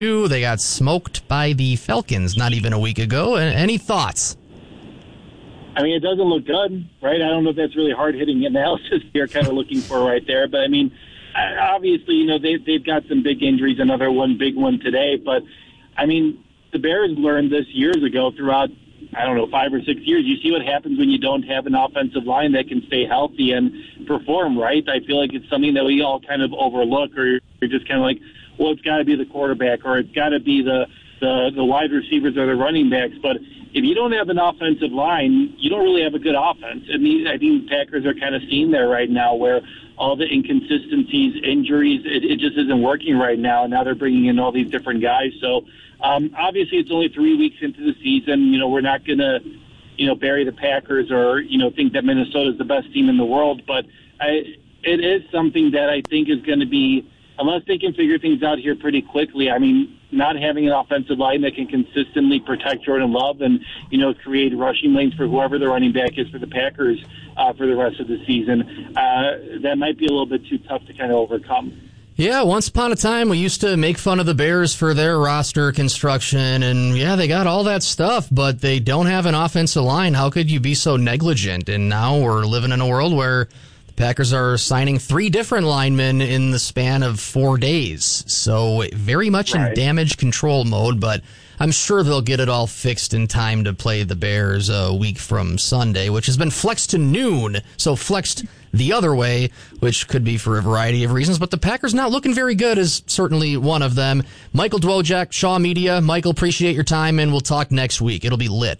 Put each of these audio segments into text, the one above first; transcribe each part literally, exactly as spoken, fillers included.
They got smoked by the Falcons not even a week ago. Any thoughts? I mean, it doesn't look good, right? I don't know if that's really hard-hitting analysis you're kind of looking for right there. But, I mean, obviously, you know, they, they've got some big injuries, another one big one today. But, I mean, the Bears learned this years ago throughout, I don't know, five or six years. You see what happens when you don't have an offensive line that can stay healthy and perform, right? I feel like it's something that we all kind of overlook, or you're just kind of like, well, it's got to be the quarterback, or it's got to be the, the, the wide receivers or the running backs. But if you don't have an offensive line, you don't really have a good offense. And the, I think Packers are kind of seeing there right now where all the inconsistencies, injuries, it, it just isn't working right now. And now they're bringing in all these different guys. So um, obviously it's only three weeks into the season. You know, we're not going to, you know, bury the Packers or, you know, think that Minnesota is the best team in the world. But I, it is something that I think is going to be, unless they can figure things out here pretty quickly, I mean, not having an offensive line that can consistently protect Jordan Love and, you know, create rushing lanes for whoever the running back is for the Packers uh, for the rest of the season, uh, that might be a little bit too tough to kind of overcome. Yeah, once upon a time, we used to make fun of the Bears for their roster construction, and yeah, they got all that stuff, but they don't have an offensive line. How could you be so negligent? And now we're living in a world where Packers are signing three different linemen in the span of four days. So very much right. in damage control mode, but I'm sure they'll get it all fixed in time to play the Bears a week from Sunday, which has been flexed to noon. So flexed the other way, which could be for a variety of reasons. But the Packers not looking very good is certainly one of them. Michael Dwojak, Shaw Media. Michael, appreciate your time, and we'll talk next week. It'll be lit.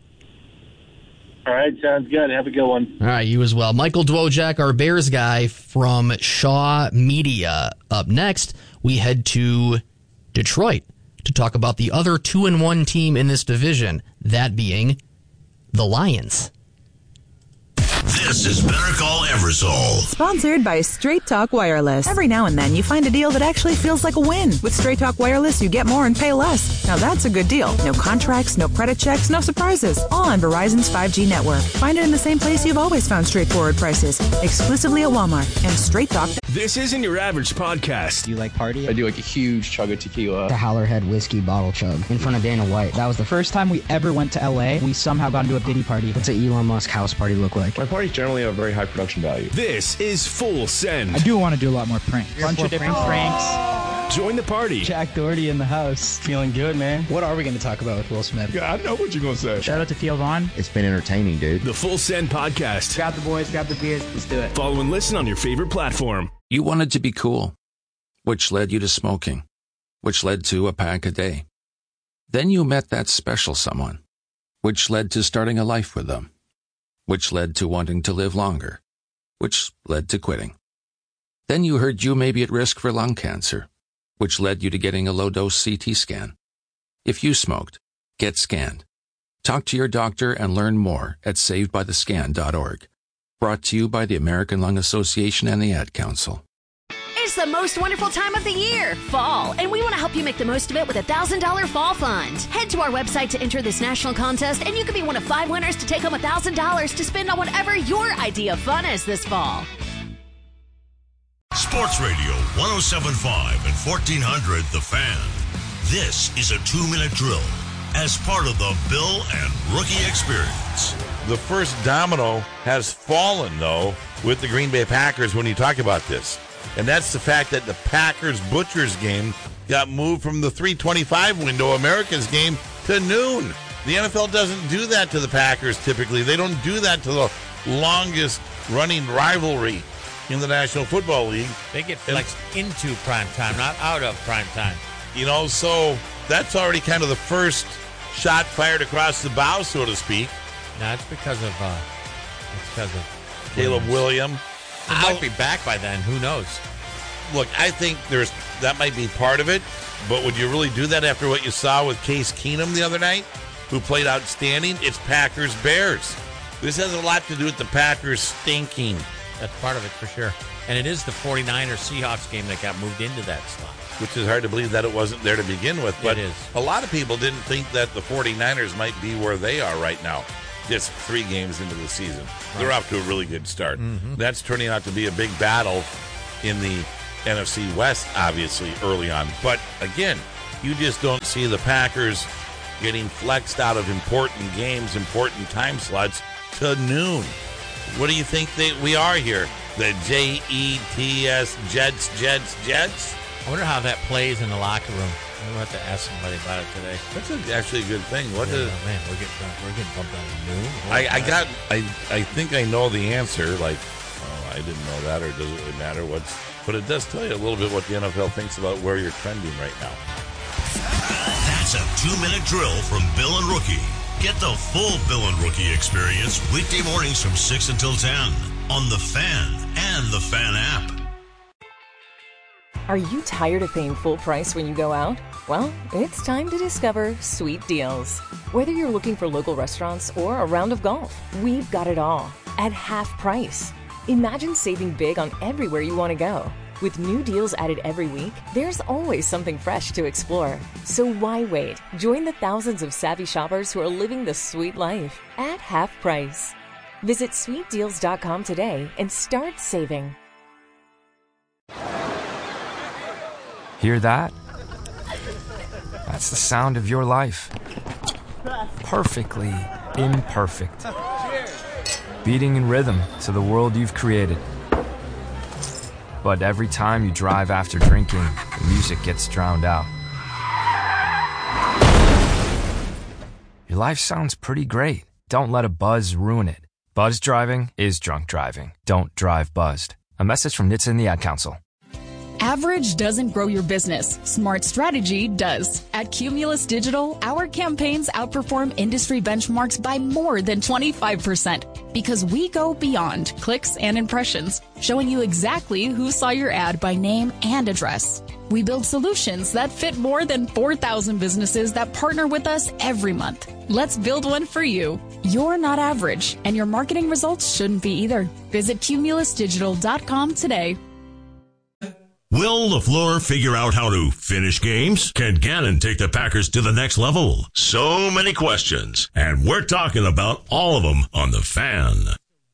All right, sounds good. Have a good one. All right, you as well. Michael Dwojak, our Bears guy from Shaw Media. Up next, we head to Detroit to talk about the other two and one team in this division, that being the Lions. This is Better Call Eversole. Sponsored by Straight Talk Wireless. Every now and then you find a deal that actually feels like a win. With Straight Talk Wireless, you get more and pay less. Now that's a good deal. No contracts, no credit checks, no surprises. All on Verizon's five G network. Find it in the same place you've always found straightforward prices. Exclusively at Walmart and Straight Talk. This isn't your average podcast. Do you like party? I do like a huge chug of tequila. The Howlerhead whiskey bottle chug in front of Dana White. That was the first time we ever went to L A. We somehow got into a Diddy party. What's an Elon Musk house party look like? My parties generally have very high production value. This is Full Send. I do want to do a lot more pranks. Bunch of different pranks. Join the party. Jack Doherty in the house. Feeling good, man. What are we going to talk about with Will Smith? Yeah, I know what you're going to say. Shout out to Theo Vaughn. It's been entertaining, dude. The Full Send podcast. Grab the boys, grab the beers. Let's do it. Follow and listen on your favorite platform. You wanted to be cool, which led you to smoking, which led to a pack a day. Then you met that special someone, which led to starting a life with them, which led to wanting to live longer, which led to quitting. Then you heard you may be at risk for lung cancer, which led you to getting a low-dose C T scan. If you smoked, get scanned. Talk to your doctor and learn more at saved by the scan dot org. Brought to you by the American Lung Association and the Ad Council. It's the most wonderful time of the year, fall, and we want to help you make the most of it with a one thousand dollars Fall Fund. Head to our website to enter this national contest, and you could be one of five winners to take home one thousand dollars to spend on whatever your idea of fun is this fall. Sports Radio one oh seven point five and fourteen hundred The Fan. This is a two-minute drill as part of the Bill and Rookie Experience. The first domino has fallen, though, with the Green Bay Packers when you talk about this. And that's the fact that the Packers-Butchers game got moved from the three twenty-five window, America's game, to noon. The N F L doesn't do that to the Packers typically. They don't do that to the longest-running rivalry in the National Football League. They get flexed and, into prime time, not out of prime time. You know, so that's already kind of the first shot fired across the bow, so to speak. No, it's because of uh, it's because of Caleb Williams. He might be back by then. Who knows? Look, I think there's that might be part of it, but would you really do that after what you saw with Case Keenum the other night, who played outstanding? It's Packers-Bears. This has a lot to do with the Packers stinking. That's part of it for sure. And it is the 49ers Seahawks game that got moved into that slot. Which is hard to believe that it wasn't there to begin with. But it is. A lot of people didn't think that the 49ers might be where they are right now. Just three games into the season. Right. They're off to a really good start. Mm-hmm. That's turning out to be a big battle in the N F C West, obviously, early on. But, again, you just don't see the Packers getting flexed out of important games, important time slots to noon. What do you think they, we are here? The J E T S, Jets, Jets, Jets? I wonder how that plays in the locker room. I'm going to have to ask somebody about it today. That's a, actually a good thing. What yeah, is, no, man, we're getting, we're getting bumped on the noon. I, I got, I, I think I know the answer. Like, oh, I didn't know that, or does it really matter? What's, but it does tell you a little bit what the N F L thinks about where you're trending right now. That's a two-minute drill from Bill and Rookie. Get the full Bill and Rookie experience weekday mornings from six until ten on The Fan and the Fan app. Are you tired of paying full price when you go out? Well, it's time to discover Sweet Deals. Whether you're looking for local restaurants or a round of golf, we've got it all at half price. Imagine saving big on everywhere you want to go. With new deals added every week, there's always something fresh to explore. So why wait? Join the thousands of savvy shoppers who are living the sweet life at half price. Visit sweet deals dot com today and start saving. Hear that? That's the sound of your life. Perfectly imperfect. Beating in rhythm to the world you've created. But every time you drive after drinking, the music gets drowned out. Your life sounds pretty great. Don't let a buzz ruin it. Buzz driving is drunk driving. Don't drive buzzed. A message from N H T S A and the Ad Council. Average doesn't grow your business. Smart strategy does. At Cumulus Digital, our campaigns outperform industry benchmarks by more than twenty-five percent because we go beyond clicks and impressions, showing you exactly who saw your ad by name and address. We build solutions that fit more than four thousand businesses that partner with us every month. Let's build one for you. You're not average, and your marketing results shouldn't be either. Visit cumulus digital dot com today. Will LaFleur figure out how to finish games? Can Gannon take the Packers to the next level? So many questions, and we're talking about all of them on The Fan.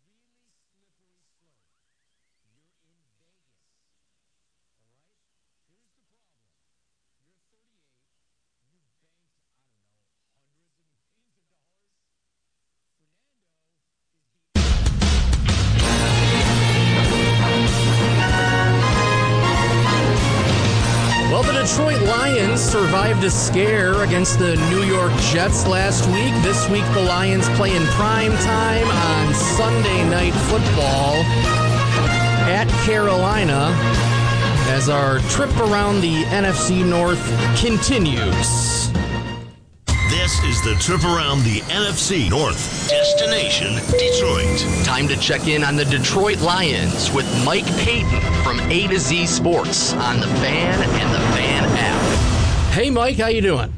Well, the Detroit Lions survived a scare against the New York Jets last week. This week, the Lions play in prime time on Sunday Night Football at Carolina as our trip around the N F C North continues. This is the trip around the N F C North. Destination Detroit. Time to check in on the Detroit Lions with Mike Payton from A to Z Sports on the Fan and the Fan app. Hey, Mike, how you doing?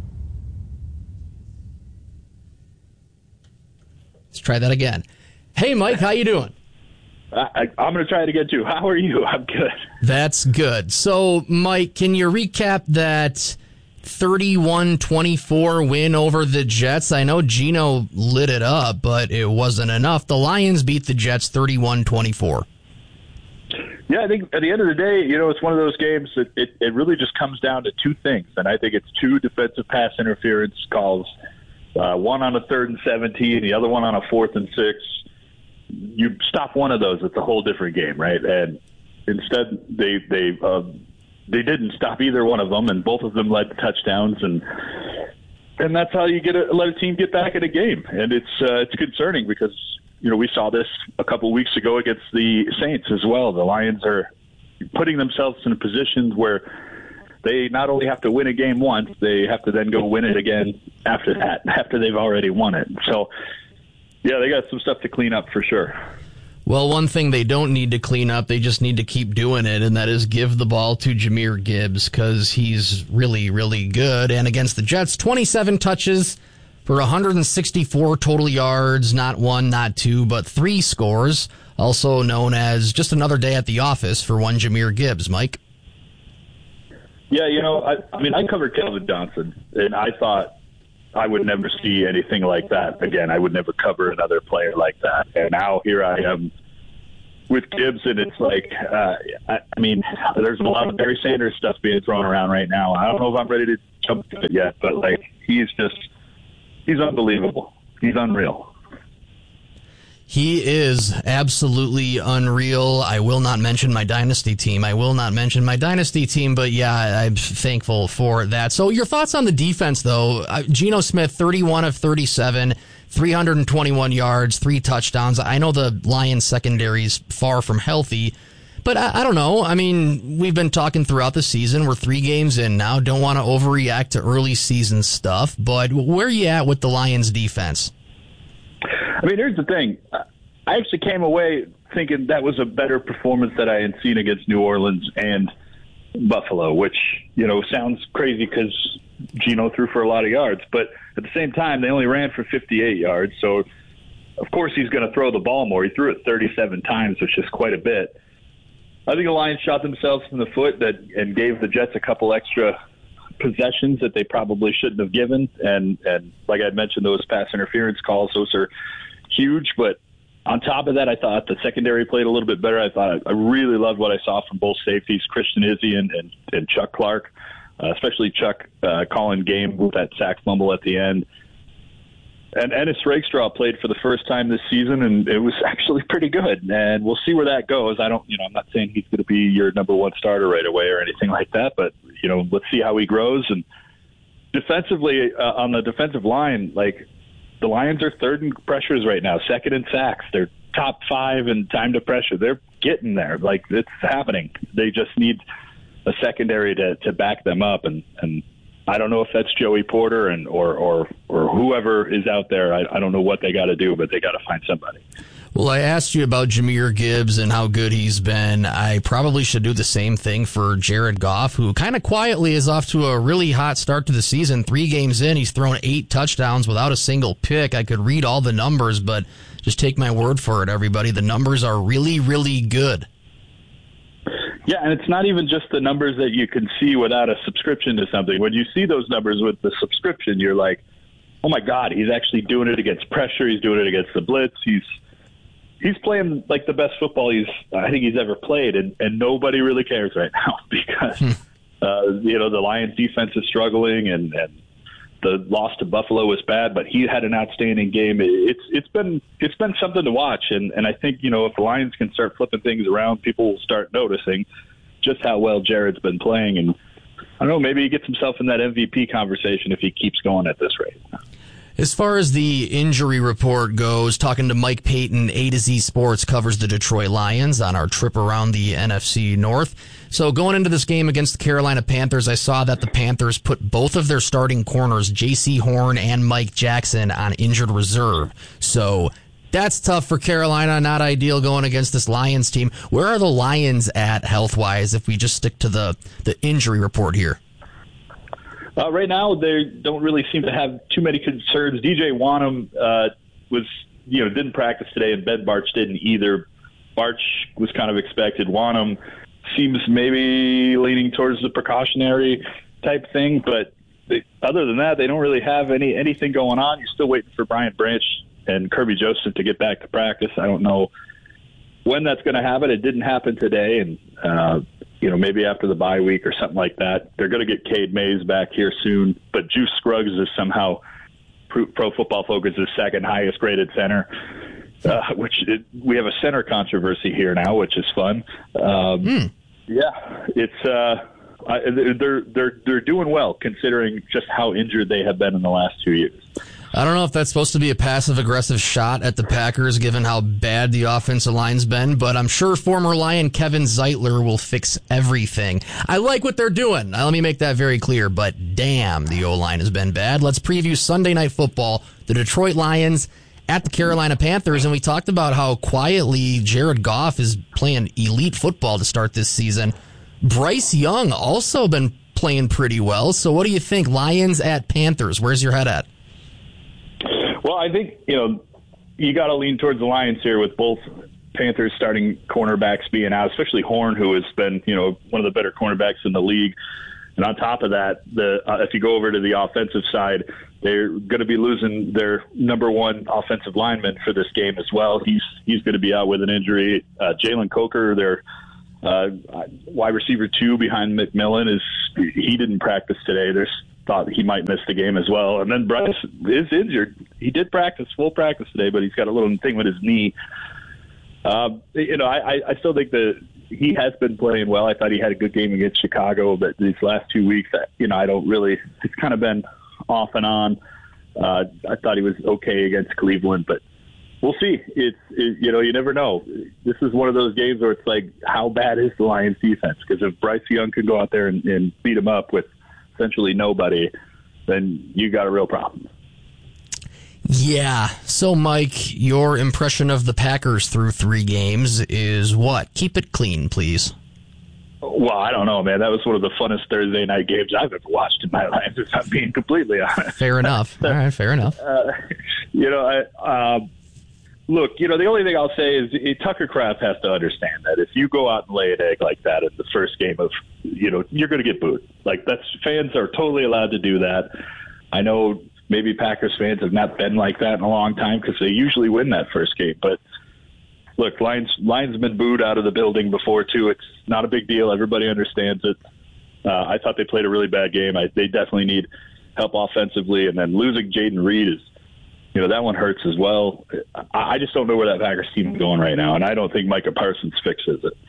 Let's try that again. Hey, Mike, how you doing? I, I'm going to try it again, too. How are you? I'm good. That's good. So, Mike, can you recap that thirty-one twenty-four win over the Jets? I know Geno lit it up, but it wasn't enough. The Lions beat the Jets thirty-one twenty-four. Yeah, I think at the end of the day, you know, it's one of those games that it, it really just comes down to two things. And I think it's two defensive pass interference calls, uh, one on a third and seventeen, the other one on a fourth and six. You stop one of those, it's a whole different game, right? And instead, they they uh, they didn't stop either one of them, and both of them led to touchdowns, and and that's how you get a, let a team get back in a game. And it's uh, it's concerning because, you know, we saw this a couple weeks ago against the Saints as well. The Lions are putting themselves in a position where they not only have to win a game once, they have to then go win it again after that, after they've already won it. So, yeah, they got some stuff to clean up for sure. Well, one thing they don't need to clean up, they just need to keep doing it, and that is give the ball to Jahmyr Gibbs because he's really, really good. And against the Jets, twenty-seven touches for one hundred sixty-four total yards, not one, not two, but three scores, also known as just another day at the office for one Jahmyr Gibbs. Mike? Yeah, you know, I, I mean, I covered Calvin Johnson, and I thought I would never see anything like that again. I would never cover another player like that. And now here I am with Gibbs, and it's like, uh, I, I mean, there's a lot of Barry Sanders stuff being thrown around right now. I don't know if I'm ready to jump to it yet, but like, he's just, he's unbelievable. He's unreal. He is absolutely unreal. I will not mention my dynasty team. I will not mention my dynasty team, but yeah, I'm thankful for that. So your thoughts on the defense, though? Geno Smith, thirty-one of thirty-seven, three hundred twenty-one yards, three touchdowns. I know the Lions secondary is far from healthy, but I, I don't know. I mean, we've been talking throughout the season. We're three games in now. Don't want to overreact to early season stuff, but where are you at with the Lions defense? I mean, here's the thing. I actually came away thinking that was a better performance that I had seen against New Orleans and Buffalo, which, you know, sounds crazy because Geno threw for a lot of yards. But at the same time, they only ran for fifty-eight yards. So, of course, he's going to throw the ball more. He threw it thirty-seven times, which is quite a bit. I think the Lions shot themselves in the foot that and gave the Jets a couple extra possessions that they probably shouldn't have given. And, and like I mentioned, those pass interference calls, those are huge. But on top of that, I thought the secondary played a little bit better. I thought I really loved what I saw from both safeties, Christian Izzy and, and, and Chuck Clark, uh, especially Chuck uh, calling game with that sack fumble at the end. And Ennis Rakestraw played for the first time this season, and it was actually pretty good. And we'll see where that goes. I don't, you know, I'm not saying he's going to be your number one starter right away or anything like that, but you know, let's see how he grows. And defensively, uh, on the defensive line, like the Lions are third in pressures right now, second in sacks. They're top five in time to pressure. They're getting there. Like it's happening. They just need a secondary to, to back them up. And, and I don't know if that's Joey Porter and or or, or whoever is out there. I, I don't know what they got to do, but they got to find somebody. Well, I asked you about Jahmyr Gibbs and how good he's been. I probably should do the same thing for Jared Goff, who kind of quietly is off to a really hot start to the season. Three games in, he's thrown eight touchdowns without a single pick. I could read all the numbers, but just take my word for it, everybody. The numbers are really, really good. Yeah, and it's not even just the numbers that you can see without a subscription to something. When you see those numbers with the subscription, you're like, oh, my God, he's actually doing it against pressure. He's doing it against the blitz. He's He's playing like the best football he's I think he's ever played, and, and nobody really cares right now because uh, you know the Lions defense is struggling, and, and the loss to Buffalo was bad, but he had an outstanding game. It's it's been it's been something to watch, and, and I think you know if the Lions can start flipping things around, people will start noticing just how well Jared's been playing, and I don't know, maybe he gets himself in that M V P conversation if he keeps going at this rate. As far as the injury report goes, talking to Mike Payton, A to Z Sports covers the Detroit Lions on our trip around the N F C North. So going into this game against the Carolina Panthers, I saw that the Panthers put both of their starting corners, J C Horn and Mike Jackson, on injured reserve. So that's tough for Carolina, not ideal going against this Lions team. Where are the Lions at health-wise if we just stick to the, the injury report here? Uh, right now, they don't really seem to have too many concerns. D J Wanham uh, was, you know, didn't practice today, and Ben Bartch didn't either. Bartch was kind of expected. Wanham seems maybe leaning towards the precautionary type thing, but they, other than that, they don't really have any anything going on. You're still waiting for Brian Branch and Kirby Joseph to get back to practice. I don't know when that's going to happen. It didn't happen today, and uh, you know, maybe after the bye week or something like that. They're going to get Cade Mays back here soon, but Juice Scruggs is somehow Pro Football Focus's second highest graded center, uh, which it, we have a center controversy here now, which is fun. Um, hmm. Yeah, it's uh, I, they're they're they're doing well considering just how injured they have been in the last two years. I don't know if that's supposed to be a passive-aggressive shot at the Packers, given how bad the offensive line's been, but I'm sure former Lion Kevin Zeitler will fix everything. I like what they're doing. Now, let me make that very clear, but damn, the O-line has been bad. Let's preview Sunday Night Football, the Detroit Lions at the Carolina Panthers, and we talked about how quietly Jared Goff is playing elite football to start this season. Bryce Young also been playing pretty well, so what do you think? Lions at Panthers, where's your head at? Well, I think, you know, you got to lean towards the Lions here with both Panthers starting cornerbacks being out, especially Horn, who has been, you know, one of the better cornerbacks in the league. And on top of that, the uh, if you go over to the offensive side, they're going to be losing their number one offensive lineman for this game as well. He's he's going to be out with an injury. Uh, Jalen Coker, their uh, wide receiver two behind McMillan, is he didn't practice today. There's thought he might miss the game as well. And then Bryce is injured. He did practice, full practice today, but he's got a little thing with his knee. Um, you know, I, I still think that he has been playing well. I thought he had a good game against Chicago, but these last two weeks, you know, I don't really, it's kind of been off and on. Uh, I thought he was okay against Cleveland, but we'll see. It's, it, you know, you never know. This is one of those games where it's like, how bad is the Lions defense? Because if Bryce Young can go out there and, and beat him up with essentially nobody, then you got a real problem. Yeah. So, Mike, your impression of the Packers through three games is what? Keep it clean, please. Well, I don't know, man. That was one of the funnest Thursday night games I've ever watched in my life, if I'm being completely honest. Fair enough. All right, fair enough. Uh, you know, I, um, look, you know, the only thing I'll say is it, Tucker Kraft has to understand that if you go out and lay an egg like that in the first game of, you know, you're going to get booed. Like, that's, fans are totally allowed to do that. I know maybe Packers fans have not been like that in a long time because they usually win that first game. But, look, Lions, Lions have been booed out of the building before, too. It's not a big deal. Everybody understands it. Uh, I thought they played a really bad game. I, they definitely need help offensively. And then losing Jaden Reed is, you know, that one hurts as well. I, I just don't know where that Packers team is going right now, and I don't think Micah Parsons fixes it.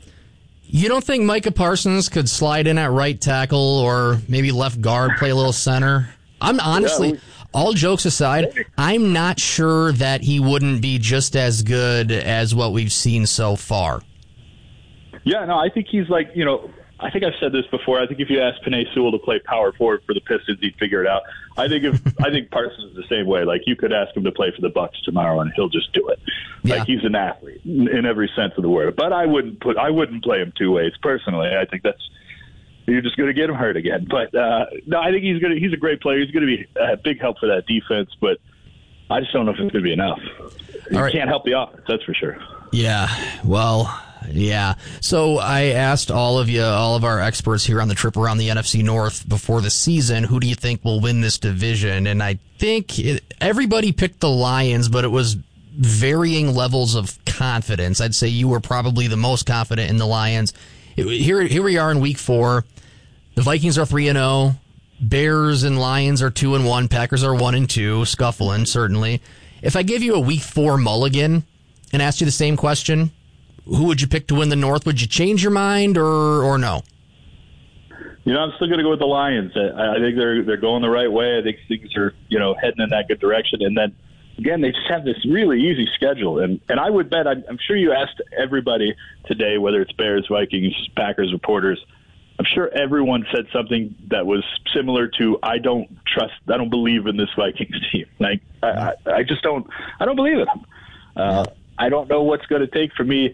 You don't think Micah Parsons could slide in at right tackle or maybe left guard, play a little center? I'm honestly, yeah, we, all jokes aside, maybe. I'm not sure that he wouldn't be just as good as what we've seen so far. Yeah, no, I think he's like, you know, I think I've said this before. I think if you ask Penei Sewell to play power forward for the Pistons, he'd figure it out. I think if I think Parsons is the same way. Like, you could ask him to play for the Bucks tomorrow, and he'll just do it. Yeah. Like, he's an athlete in, in every sense of the word. But I wouldn't put I wouldn't play him two ways personally. I think that's you're just going to get him hurt again. But uh, no, I think he's going to he's a great player. He's going to be a big help for that defense. But I just don't know if it's going to be enough. He right. can't help the offense, that's for sure. Yeah, well. Yeah. So I asked all of you, all of our experts here on the trip around the N F C North before the season, who do you think will win this division? And I think it, everybody picked the Lions, but it was varying levels of confidence. I'd say you were probably the most confident in the Lions. It, here, here we are in week four. The Vikings are three and oh. Bears and Lions are two and one. Packers are one and two. Scuffling, certainly. If I give you a week four mulligan and asked you the same question, who would you pick to win the North? Would you change your mind or or no? You know, I'm still going to go with the Lions. I, I think they're they're going the right way. I think things are, you know, heading in that good direction. And then, again, they just have this really easy schedule. And and I would bet, I'm, I'm sure you asked everybody today, whether it's Bears, Vikings, Packers reporters, I'm sure everyone said something that was similar to, I don't trust, I don't believe in this Vikings team. Like, I, I, I just don't, I don't believe in them. Uh, I don't know what's going to take for me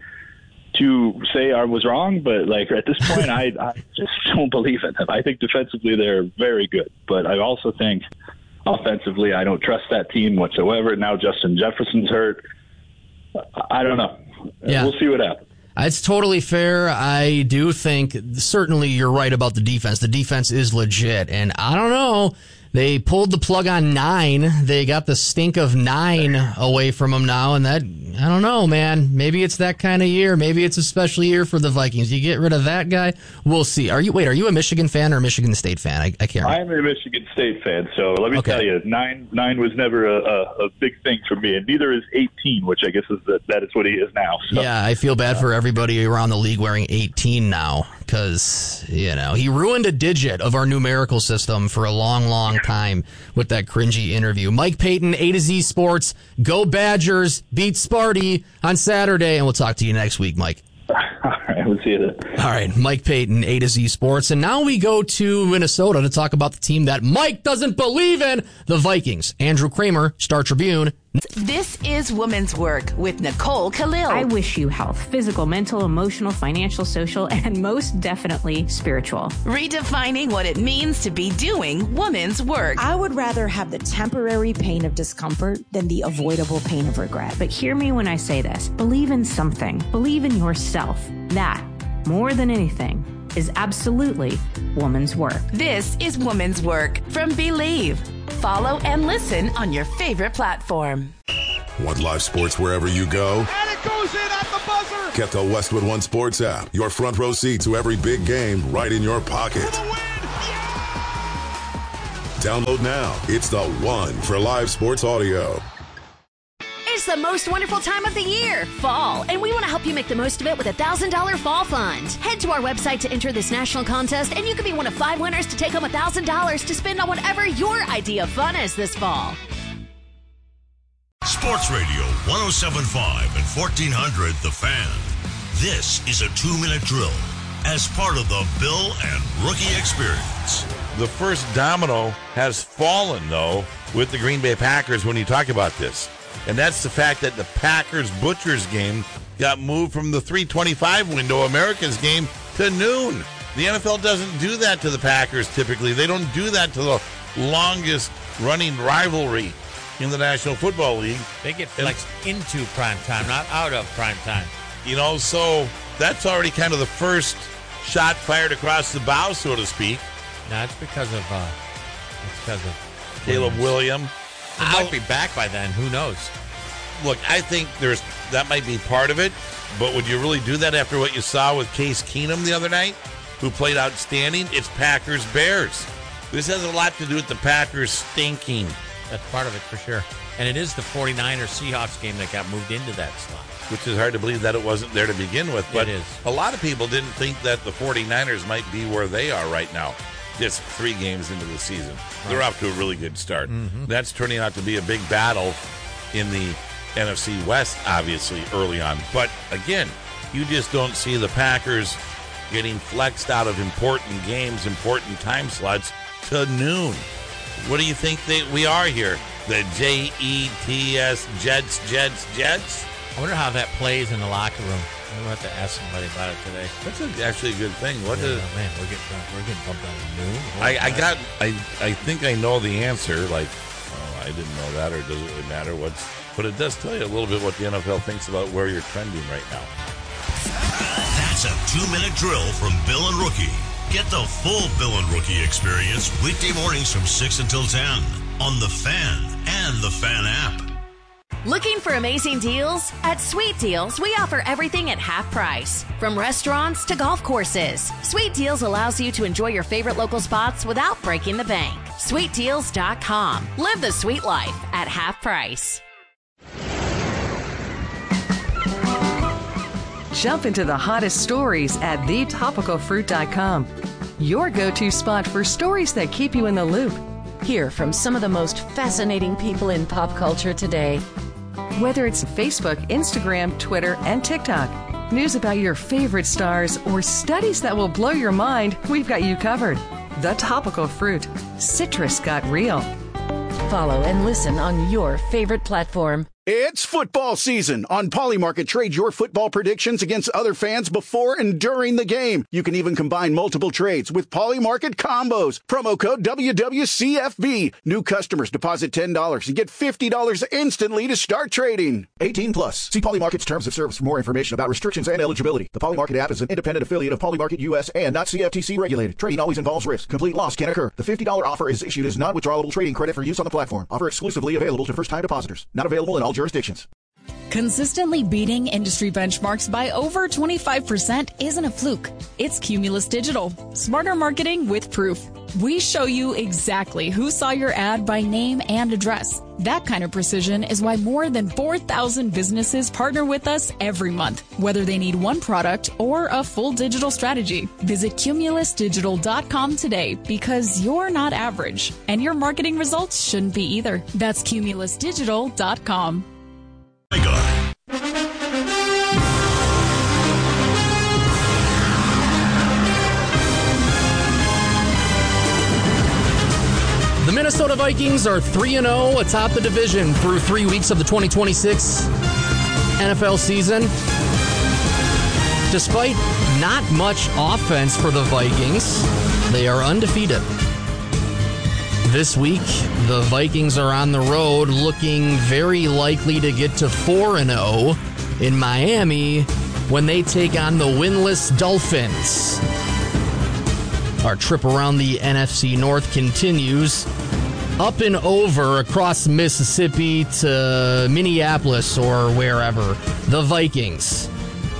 to say I was wrong, but like at this point, I, I just don't believe in them. I think defensively they're very good, but I also think offensively I don't trust that team whatsoever. Now Justin Jefferson's hurt. I don't know. Yeah. We'll see what happens. It's totally fair. I do think certainly you're right about the defense. The defense is legit, and I don't know. They pulled the plug on nine. They got the stink of nine away from them now, and that, I don't know, man. Maybe it's that kind of year. Maybe it's a special year for the Vikings. You get rid of that guy, we'll see. Are you wait? Are you a Michigan fan or a Michigan State fan? I, I can't remember. I'm a Michigan State fan, so let me okay. tell you, nine nine was never a, a, a big thing for me, and neither is eighteen, which I guess is the, that is what he is now. So. Yeah, I feel bad for everybody around the league wearing eighteen now because, you know, he ruined a digit of our numerical system for a long, long time with that cringy interview. Mike Payton, A to Z Sports. Go Badgers. Beat Sparty on Saturday, and we'll talk to you next week, Mike. All right, we'll see you then. All right, Mike Payton, A to Z Sports. And now we go to Minnesota to talk about the team that Mike doesn't believe in, the Vikings. Andrew Kramer, Star Tribune. This is Women's Work with Nicole Khalil. I wish you health, physical, mental, emotional, financial, social, and most definitely spiritual. Redefining what it means to be doing women's work. I would rather have the temporary pain of discomfort than the avoidable pain of regret. But hear me when I say this. Believe in something. Believe in yourself. That, more than anything, is absolutely woman's work. This is Woman's Work from Believe. Follow and listen on your favorite platform. Want live sports wherever you go? And it goes in at the buzzer! Get the Westwood One Sports app. Your front row seat to every big game right in your pocket. For the win! Yeah! Download now. It's the one for live sports audio. It's the most wonderful time of the year, fall, and we want to help you make the most of it with a one thousand dollars fall fund. Head to our website to enter this national contest, and you could be one of five winners to take home one thousand dollars to spend on whatever your idea of fun is this fall. Sports Radio one oh seven point five and fourteen hundred The Fan. This is a two-minute drill as part of the Bill and Rookie Experience. The first domino has fallen, though, with the Green Bay Packers when you talk about this. And that's the fact that the Packers-Butchers game got moved from the three twenty-five window, America's game, to noon. The N F L doesn't do that to the Packers typically. They don't do that to the longest-running rivalry in the National Football League. They get flexed and, into prime time, not out of prime time. You know, so that's already kind of the first shot fired across the bow, so to speak. No, it's because of uh, it's because of Caleb Williams. He might be back by then. Who knows? Look, I think there's that might be part of it, but would you really do that after what you saw with Case Keenum the other night, who played outstanding? It's Packers-Bears. This has a lot to do with the Packers stinking. That's part of it for sure. And it is the forty-niners Seahawks game that got moved into that slot. Which is hard to believe that it wasn't there to begin with. But it is. A lot of people didn't think that the forty-niners might be where they are right now, just three games into the season. Right. They're off to a really good start. Mm-hmm. That's turning out to be a big battle in the N F C West, obviously, early on. But again, you just don't see the Packers getting flexed out of important games, important time slots to noon. What do you think that we are here? The J E T S, Jets, Jets, Jets? I wonder how that plays in the locker room. I'm going to have to ask somebody about it today. That's a, actually a good thing. What yeah, is, man, we're getting, we're getting bumped on the noon. I, I got, I, I think I know the answer. Like, oh, I didn't know that, or does it really matter? What's, but it does tell you a little bit what the N F L thinks about where you're trending right now. That's a two-minute drill from Bill and Rookie. Get the full Bill and Rookie experience weekday mornings from six until ten on The Fan and The Fan app. Looking for amazing deals? At Sweet Deals, we offer everything at half price. From restaurants to golf courses, Sweet Deals allows you to enjoy your favorite local spots without breaking the bank. sweet deals dot com. Live the sweet life at half price. Jump into the hottest stories at the topical fruit dot com. Your go-to spot for stories that keep you in the loop. Hear from some of the most fascinating people in pop culture today. Whether it's Facebook, Instagram, Twitter, and TikTok, news about your favorite stars, or studies that will blow your mind, we've got you covered. The Topical Fruit. Citrus got real. Follow and listen on your favorite platform. It's football season. On Polymarket, trade your football predictions against other fans before and during the game. You can even combine multiple trades with Polymarket combos. Promo code W W C F B. New customers deposit ten dollars and get fifty dollars instantly to start trading. eighteen plus. See Polymarket's terms of service for more information about restrictions and eligibility. The Polymarket app is an independent affiliate of Polymarket U S and not C F T C regulated. Trading always involves risk. Complete loss can occur. The fifty dollars offer is issued as non-withdrawable trading credit for use on the platform. Offer exclusively available to first-time depositors. Not available in all jurisdictions. Consistently beating industry benchmarks by over twenty-five percent isn't a fluke. It's Cumulus Digital. Smarter marketing with proof. We show you exactly who saw your ad by name and address. That kind of precision is why more than four thousand businesses partner with us every month, whether they need one product or a full digital strategy. Visit cumulus digital dot com today because you're not average, and your marketing results shouldn't be either. That's cumulus digital dot com. My God. The Minnesota Vikings are three and oh atop the division through three weeks of the twenty twenty-six N F L season. Despite not much offense for the Vikings, they are undefeated. This week, the Vikings are on the road looking very likely to get to four and oh in Miami when they take on the winless Dolphins. Our trip around the N F C North continues. Up and over across Mississippi to Minneapolis or wherever. The Vikings.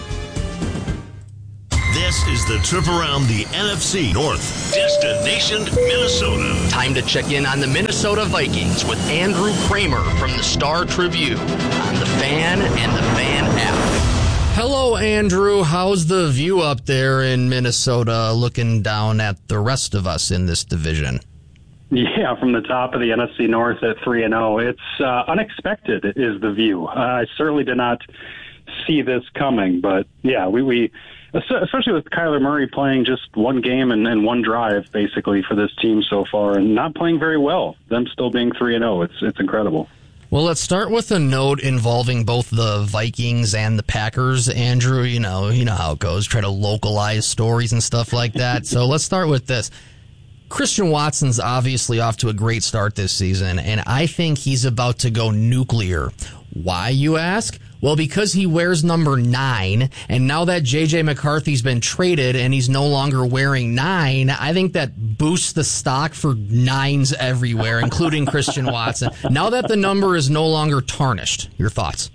This is the trip around the N F C North. Destination Minnesota. Time to check in on the Minnesota Vikings with Andrew Kramer from the Star Tribune on the Fan and the Fan app. Hello, Andrew. How's the view up there in Minnesota looking down at the rest of us in this division? Yeah, from the top of the N F C North at three and oh. It's uh, unexpected is the view. Uh, I certainly did not see this coming, but yeah, we, we especially with Kyler Murray playing just one game and, and one drive basically for this team so far and not playing very well, them still being three and oh. It's it's incredible. Well, let's start with a note involving both the Vikings and the Packers. Andrew, you know, you know how it goes, try to localize stories and stuff like that. So let's start with this. Christian Watson's obviously off to a great start this season, and I think he's about to go nuclear. Why, you ask? Well, because he wears number nine, and now that J J. McCarthy's been traded and he's no longer wearing nine, I think that boosts the stock for nines everywhere, including Christian Watson. Now that the number is no longer tarnished, your thoughts?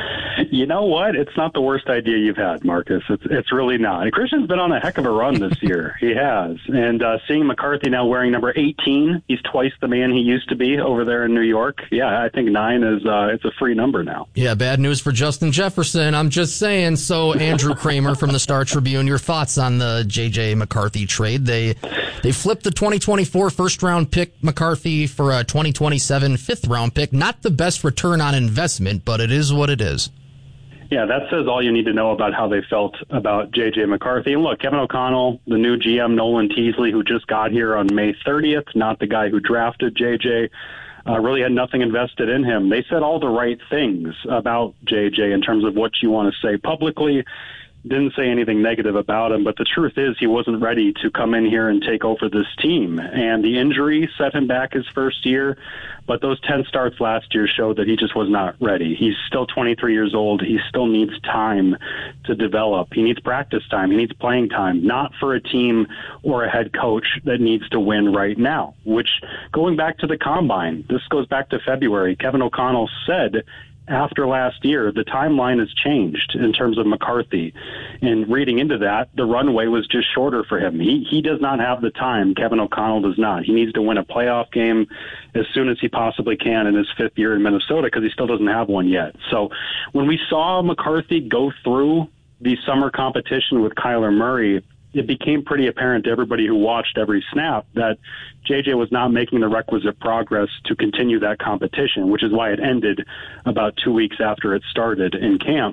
You know what? It's not the worst idea you've had, Marcus. It's it's really not. And Christian's been on a heck of a run this year. He has. And uh, seeing McCarthy now wearing number eighteen, he's twice the man he used to be over there in New York. Yeah, I think nine is uh, it's a free number now. Yeah, bad news for Justin Jefferson. I'm just saying. So, Andrew Kramer from the Star Tribune, your thoughts on the J J. McCarthy trade? They they flipped the twenty twenty-four first-round pick McCarthy for a twenty twenty-seven fifth-round pick. Not the best return on investment, but it is what it is. Yeah, that says all you need to know about how they felt about J J. McCarthy. And look, Kevin O'Connell, the new G M, Nolan Teasley, who just got here on May thirtieth, not the guy who drafted J J, uh, really had nothing invested in him. They said all the right things about J J in terms of what you want to say publicly. Didn't say anything negative about him, but the truth is he wasn't ready to come in here and take over this team. And the injury set him back his first year, but those ten starts last year showed that he just was not ready. He's still twenty-three years old. He still needs time to develop. He needs practice time. He needs playing time, not for a team or a head coach that needs to win right now, which, going back to the combine, this goes back to February, Kevin O'Connell said after last year, the timeline has changed in terms of McCarthy. And reading into that, the runway was just shorter for him. He he does not have the time. Kevin O'Connell does not. He needs to win a playoff game as soon as he possibly can in his fifth year in Minnesota because he still doesn't have one yet. So when we saw McCarthy go through the summer competition with Kyler Murray, it became pretty apparent to everybody who watched every snap that J J was not making the requisite progress to continue that competition, which is why it ended about two weeks after it started in camp.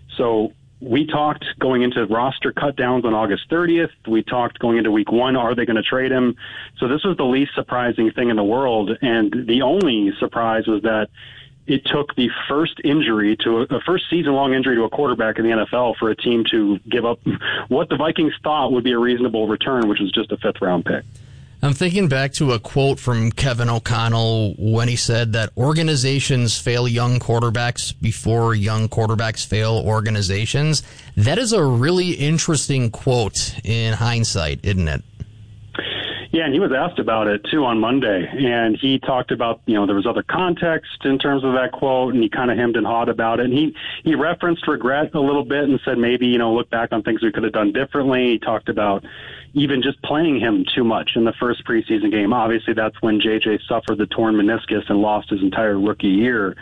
So we talked going into roster cut downs on August thirtieth. We talked going into week one, are they going to trade him? So this was the least surprising thing in the world. And the only surprise was that it took the first injury to a, a first season-long injury to a quarterback in the N F L for a team to give up what the Vikings thought would be a reasonable return, which was just a fifth-round pick. I'm thinking back to a quote from Kevin O'Connell when he said that organizations fail young quarterbacks before young quarterbacks fail organizations. That is a really interesting quote in hindsight, isn't it? Yeah, and he was asked about it, too, on Monday. And he talked about, you know, there was other context in terms of that quote, and he kind of hemmed and hawed about it. And he, he referenced regret a little bit and said maybe, you know, look back on things we could have done differently. He talked about even just playing him too much in the first preseason game. Obviously, that's when J J suffered the torn meniscus and lost his entire rookie year.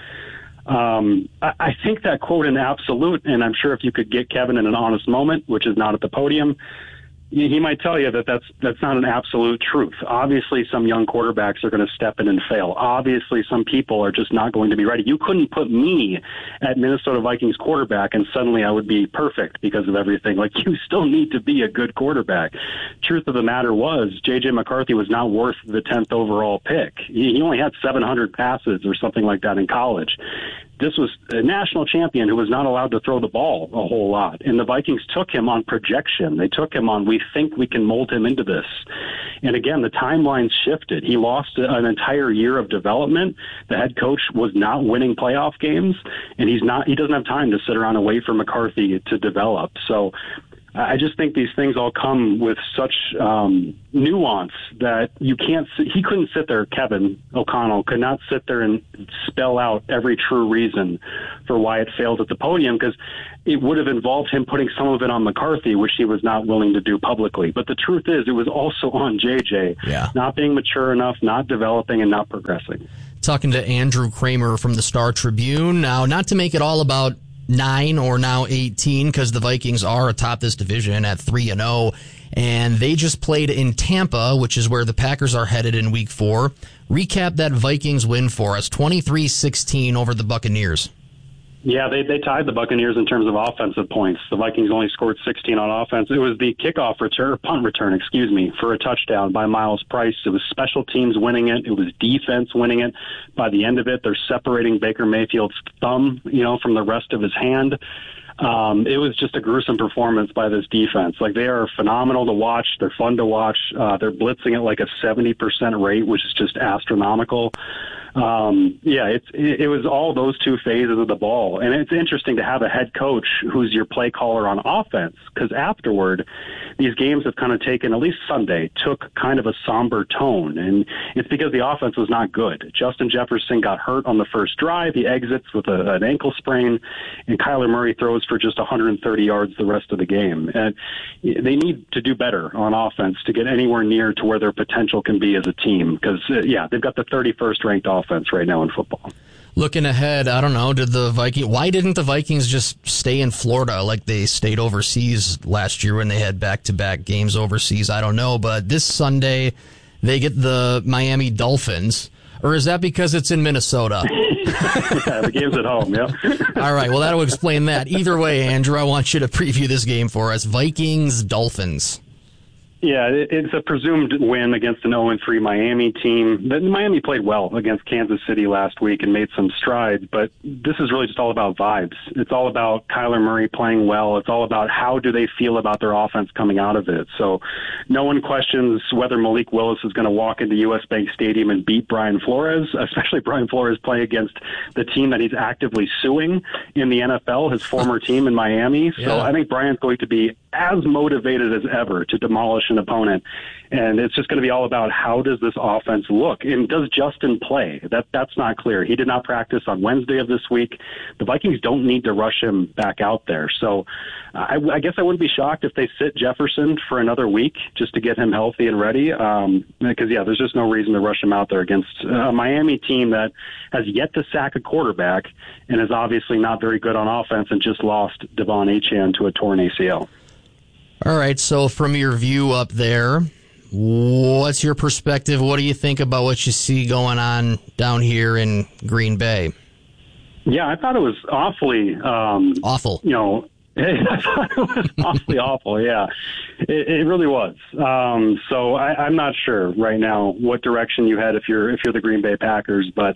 Um, I, I think that quote in absolute, and I'm sure if you could get Kevin in an honest moment, which is not at the podium, he might tell you that that's that's not an absolute truth. Obviously, some young quarterbacks are going to step in and fail. Obviously, some people are just not going to be ready. You couldn't put me at Minnesota Vikings quarterback and suddenly I would be perfect because of everything. Like, you still need to be a good quarterback. Truth of the matter was, J J. McCarthy was not worth the tenth overall pick. He only had seven hundred passes or something like that in college. This was a national champion who was not allowed to throw the ball a whole lot. And the Vikings took him on projection. They took him on, we think we can mold him into this. And again, the timelines shifted. He lost an entire year of development. The head coach was not winning playoff games, and he's not, he doesn't have time to sit around and wait for McCarthy to develop. So I just think these things all come with such um, nuance that you can't. He couldn't sit there. Kevin O'Connell could not sit there and spell out every true reason for why it failed at the podium, because it would have involved him putting some of it on McCarthy, which he was not willing to do publicly. But the truth is, it was also on J J, yeah. not being mature enough, not developing, and not progressing. Talking to Andrew Kramer from the Star Tribune. Now, not to make it all about nine or now eighteen, because the Vikings are atop this division at three and oh, and they just played in Tampa, which is where the Packers are headed in week four. Recap that Vikings win for us, twenty-three sixteen over the Buccaneers. Yeah, they they tied the Buccaneers in terms of offensive points. The Vikings only scored sixteen on offense. It was the kickoff return, punt return, excuse me, for a touchdown by Miles Price. It was special teams winning it. It was defense winning it. By the end of it, they're separating Baker Mayfield's thumb, you know, from the rest of his hand. Um, it was just a gruesome performance by this defense. Like, they are phenomenal to watch. They're fun to watch. Uh, they're blitzing at like a seventy percent rate, which is just astronomical. Um, yeah, it's, it, it was all those two phases of the ball. And it's interesting to have a head coach who's your play caller on offense, because afterward, these games have kind of taken, at least Sunday, took kind of a somber tone. And it's because the offense was not good. Justin Jefferson got hurt on the first drive. He exits with a, an ankle sprain, and Kyler Murray throws for just one hundred thirty yards the rest of the game. And they need to do better on offense to get anywhere near to where their potential can be as a team, because, uh, yeah, they've got the thirty-first ranked offense right now in football. Looking ahead, I don't know, did the Vikings, why didn't the Vikings just stay in Florida like they stayed overseas last year when they had back-to-back games overseas? I don't know, but this Sunday they get the Miami Dolphins. Or is that because it's in Minnesota? Yeah, the game's at home, yeah. All right, well, that'll explain that. Either way, Andrew, I want you to preview this game for us. Vikings, Dolphins. Yeah, it's a presumed win against an oh and three Miami team. Miami played well against Kansas City last week and made some strides, but this is really just all about vibes. It's all about Kyler Murray playing well. It's all about how do they feel about their offense coming out of it. So no one questions whether Malik Willis is going to walk into U S Bank Stadium and beat Brian Flores, especially Brian Flores playing against the team that he's actively suing in the N F L, his former team in Miami. So Yeah. I think Brian's going to be as motivated as ever to demolish an opponent. And it's just going to be all about how does this offense look? And does Justin play? That That's not clear. He did not practice on Wednesday of this week. The Vikings don't need to rush him back out there. So I, I guess I wouldn't be shocked if they sit Jefferson for another week just to get him healthy and ready. Um, because, yeah, there's just no reason to rush him out there against a Miami team that has yet to sack a quarterback and is obviously not very good on offense and just lost Devon Achane to a torn A C L. All right, so from your view up there, what's your perspective? What do you think about what you see going on down here in Green Bay? Yeah, I thought it was awfully um, awful. You know, I thought it was awfully awful. Yeah, it, it really was. Um, so I, I'm not sure right now what direction you head if you're if you're the Green Bay Packers, but.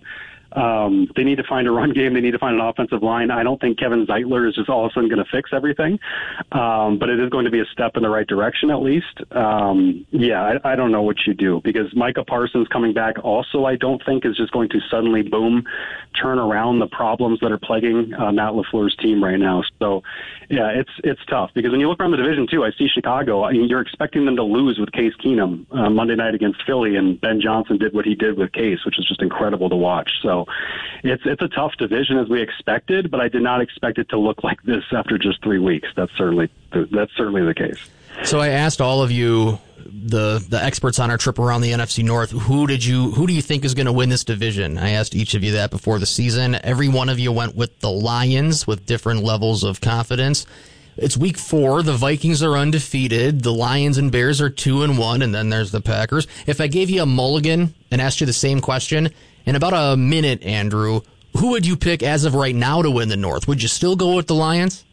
Um, they need to find a run game. They need to find an offensive line. I don't think Kevin Zeitler is just all of a sudden going to fix everything, um, but it is going to be a step in the right direction at least. Um, yeah, I, I don't know what you do because Micah Parsons coming back also I don't think is just going to suddenly, boom, turn around the problems that are plaguing uh, Matt LaFleur's team right now. So, yeah, it's it's tough because when you look around the division, too, I see Chicago. I mean, you're expecting them to lose with Case Keenum uh, Monday night against Philly, and Ben Johnson did what he did with Case, which is just incredible to watch. So, It's it's a tough division as we expected, but I did not expect it to look like this after just three weeks. That's certainly that's certainly the case. So I asked all of you, the the experts on our trip around the N F C North, who did you who do you think is going to win this division? I asked each of you that before the season. Every one of you went with the Lions with different levels of confidence. It's week four. The Vikings are undefeated. The Lions and Bears are two and one, and then there's the Packers. If I gave you a mulligan and asked you the same question in about a minute, Andrew, who would you pick as of right now to win the North? Would you still go with the Lions?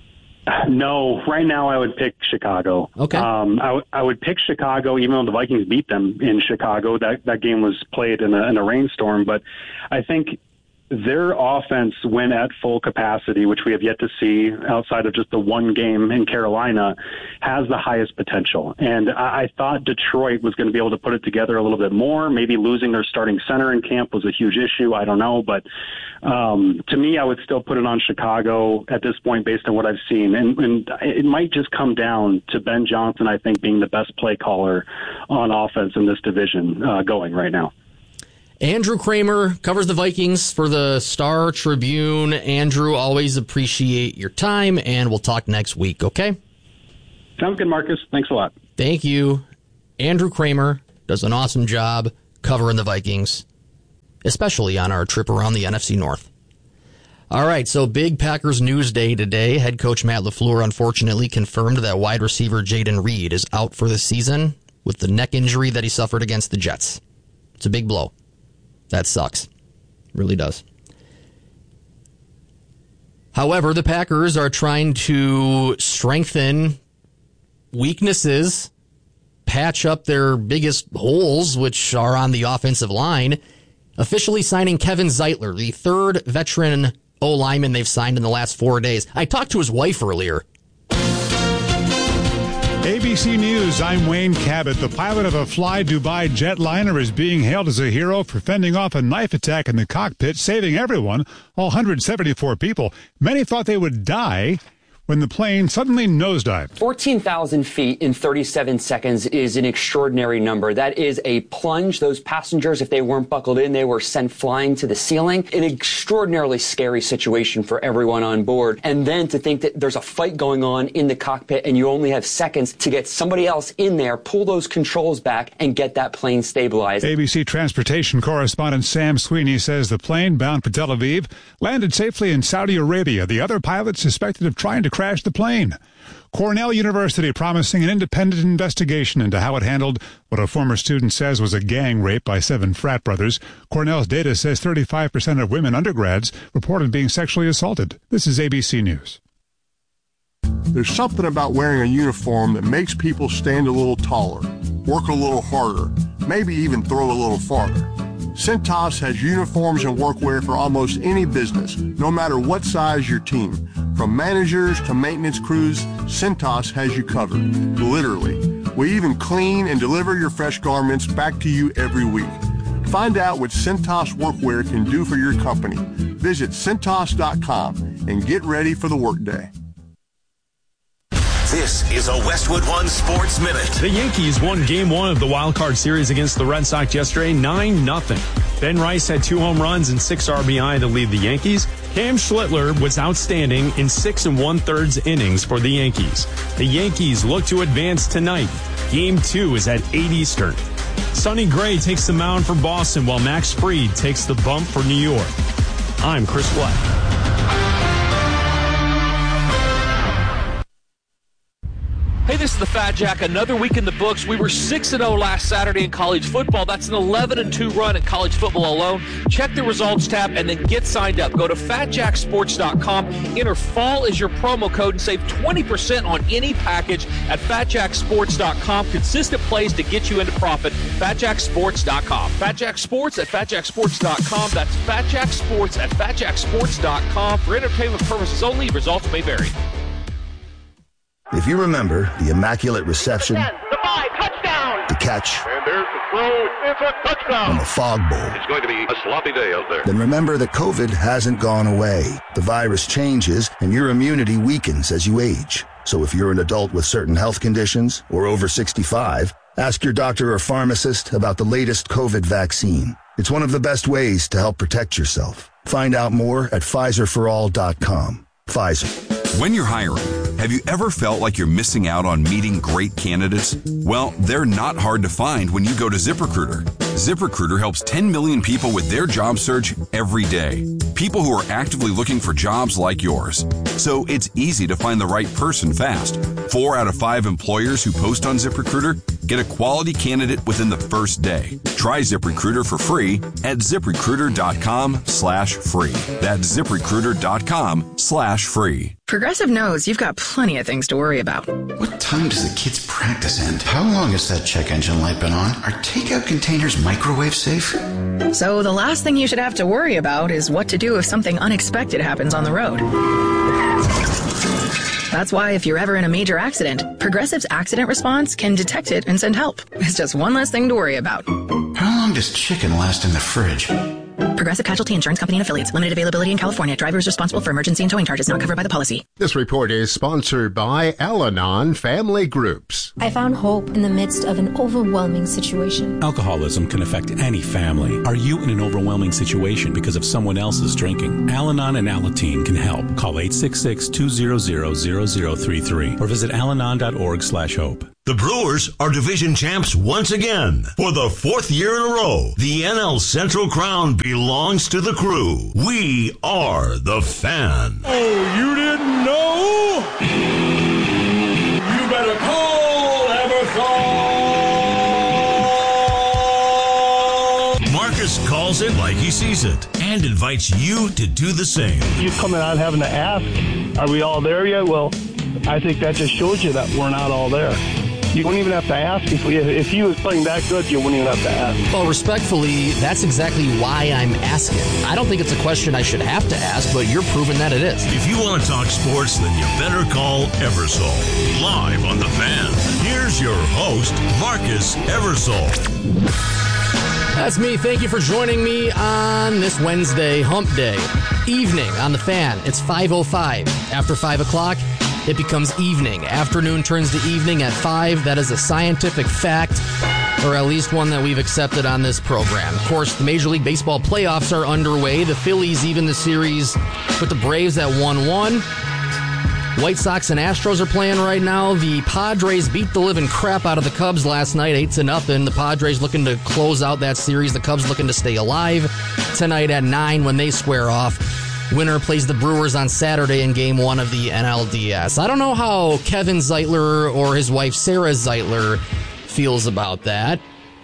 No, right now I would pick Chicago. Okay. Um, I, w- I would pick Chicago, even though the Vikings beat them in Chicago. That that game was played in a, in a rainstorm, but I think their offense, when at full capacity, which we have yet to see outside of just the one game in Carolina, has the highest potential. And I, I thought Detroit was going to be able to put it together a little bit more. Maybe losing their starting center in camp was a huge issue. I don't know. But um, to me, I would still put it on Chicago at this point based on what I've seen. And, and it might just come down to Ben Johnson, I think, being the best play caller on offense in this division uh, going right now. Andrew Kramer covers the Vikings for the Star Tribune. Andrew, always appreciate your time, and we'll talk next week, okay? Sounds good, Marcus. Thanks a lot. Thank you. Andrew Kramer does an awesome job covering the Vikings, especially on our trip around the N F C North. All right, so big Packers news day today. Head coach Matt LaFleur unfortunately confirmed that wide receiver Jayden Reed is out for the season with the neck injury that he suffered against the Jets. It's a big blow. That sucks. Really does. However, the Packers are trying to strengthen weaknesses, patch up their biggest holes, which are on the offensive line, officially signing Kevin Zeitler, the third veteran O-lineman they've signed in the last four days. I talked to his wife earlier. A B C News, I'm Wayne Cabot. The pilot of a Fly Dubai jetliner is being hailed as a hero for fending off a knife attack in the cockpit, saving everyone, all one hundred seventy-four people. Many thought they would die when the plane suddenly nosedived. fourteen thousand feet in thirty-seven seconds is an extraordinary number. That is a plunge. Those passengers, if they weren't buckled in, they were sent flying to the ceiling. An extraordinarily scary situation for everyone on board. And then to think that there's a fight going on in the cockpit and you only have seconds to get somebody else in there, pull those controls back, and get that plane stabilized. A B C transportation correspondent Sam Sweeney says the plane bound for Tel Aviv landed safely in Saudi Arabia. The other pilot suspected of trying to crashed the plane. Cornell University promising an independent investigation into how it handled what a former student says was a gang rape by seven frat brothers. Cornell's data says thirty-five percent of women undergrads reported being sexually assaulted. This is A B C News. There's something about wearing a uniform that makes people stand a little taller, work a little harder, maybe even throw a little farther. Cintas has uniforms and workwear for almost any business, no matter what size your team. From managers to maintenance crews, Cintas has you covered, literally. We even clean and deliver your fresh garments back to you every week. Find out what Cintas workwear can do for your company. Visit Cintas dot com and get ready for the workday. This is a Westwood One Sports Minute. The Yankees won Game One of the Wild Card Series against the Red Sox yesterday, nine nothing. Ben Rice had two home runs and six R B I to lead the Yankees. Cam Schlittler was outstanding in six and one-thirds innings for the Yankees. The Yankees look to advance tonight. Game Two is at eight Eastern. Sonny Gray takes the mound for Boston, while Max Fried takes the bump for New York. I'm Chris Black. Hey, this is the Fat Jack. Another week in the books. We were six and oh last Saturday in college football. That's an eleven and two run in college football alone. Check the results tab and then get signed up. Go to fat jack sports dot com. Enter fall as your promo code and save twenty percent on any package at fat jack sports dot com. Consistent plays to get you into profit. fat jack sports dot com. Fat Jack Sports at fat jack sports dot com. That's Fat Jack Sports at fat jack sports dot com. For entertainment purposes only, results may vary. If you remember the Immaculate Reception, The five, touchdown! the catch, And there's the throw. It's a touchdown. and the Fog Bowl, It's going to be a sloppy day out there. then remember that COVID hasn't gone away. The virus changes and your immunity weakens as you age. So if you're an adult with certain health conditions or over sixty-five, ask your doctor or pharmacist about the latest COVID vaccine. It's one of the best ways to help protect yourself. Find out more at Pfizer for all dot com. Pfizer. When you're hiring, have you ever felt like you're missing out on meeting great candidates? Well, they're not hard to find when you go to ZipRecruiter. ZipRecruiter helps ten million people with their job search every day. People who are actively looking for jobs like yours. So it's easy to find the right person fast. Four out of five employers who post on ZipRecruiter get a quality candidate within the first day. Try ZipRecruiter for free at ZipRecruiter.com slash free. That's ZipRecruiter.com slash free. Progressive knows you've got plenty of things to worry about. What time does the kids' practice end? How long has that check engine light been on? Are takeout containers microwave safe? So the last thing you should have to worry about is what to do if something unexpected happens on the road. That's why if you're ever in a major accident, Progressive's accident response can detect it and send help. It's just one less thing to worry about. How long does chicken last in the fridge? Progressive Casualty Insurance Company and Affiliates. Limited availability in California. Drivers responsible for emergency and towing charges not covered by the policy. This report is sponsored by Al-Anon Family Groups. I found hope in the midst of an overwhelming situation. Alcoholism can affect any family. Are you in an overwhelming situation because of someone else's drinking? Al-Anon and Alateen can help. Call eight six six, two zero zero, zero zero three three or visit alanon.org slash hope. The Brewers are division champs once again. For the fourth year in a row, the N L Central crown belongs to the Crew. We are the Fan. Oh, you didn't know? You better call Everthall. Marcus calls it like he sees it and invites you to do the same. You coming out having to ask, are we all there yet? Well, I think that just shows you that we're not all there. You wouldn't even have to ask. If we, if he was playing that good, you wouldn't even have to ask. Well, respectfully, that's exactly why I'm asking. I don't think it's a question I should have to ask, but you're proving that it is. If you want to talk sports, then you better call Eversole. Live on The Fan, here's your host, Marcus Eversole. That's me. Thank you for joining me on this Wednesday, hump day, evening on The Fan. It's five oh five. After five o'clock, it becomes evening. Afternoon turns to evening at five. That is a scientific fact, or at least one that we've accepted on this program. Of course, the Major League Baseball playoffs are underway. The Phillies even the series with the Braves at one one. White Sox and Astros are playing right now. The Padres beat the living crap out of the Cubs last night, eight to nothing. The Padres looking to close out that series. The Cubs looking to stay alive tonight at nine when they square off. Winner plays the Brewers on Saturday in game one of the N L D S. I don't know how Kevin Zeitler or his wife Sarah Zeitler feels about that.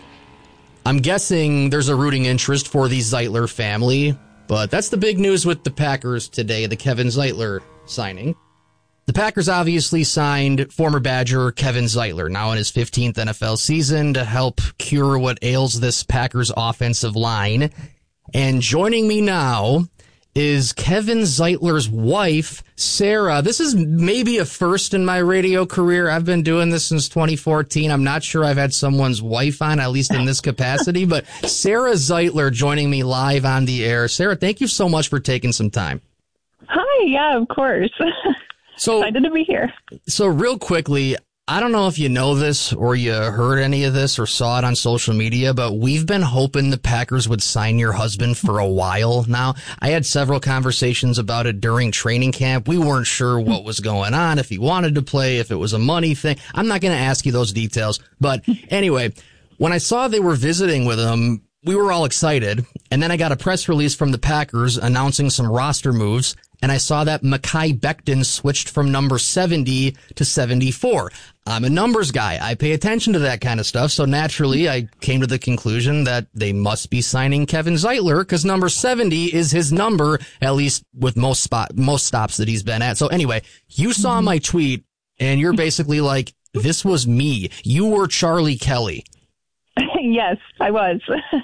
I'm guessing there's a rooting interest for the Zeitler family, but that's the big news with the Packers today, the Kevin Zeitler signing. The Packers obviously signed former Badger Kevin Zeitler, now in his fifteenth N F L season, to help cure what ails this Packers offensive line. And joining me now is Kevin Zeitler's wife, Sarah. This is maybe a first in my radio career. I've been doing this since twenty fourteen. I'm not sure I've had someone's wife on, at least in this capacity, but Sarah Zeitler joining me live on the air. Sarah, thank you so much for taking some time. Hi, yeah, of course. So excited to be here. So real quickly, I don't know if you know this or you heard any of this or saw it on social media, but we've been hoping the Packers would sign your husband for a while now. I had several conversations about it during training camp. We weren't sure what was going on, if he wanted to play, if it was a money thing. I'm not going to ask you those details. But anyway, when I saw they were visiting with him, we were all excited. And then I got a press release from the Packers announcing some roster moves. And I saw that Mekhi Becton switched from number seventy to seventy-four. I'm a numbers guy. I pay attention to that kind of stuff. So naturally, I came to the conclusion that they must be signing Kevin Zeitler because number seventy is his number, at least with most spot, most stops that he's been at. So anyway, you saw my tweet and you're basically like, this was me. You were Charlie Kelly. Yes, I was.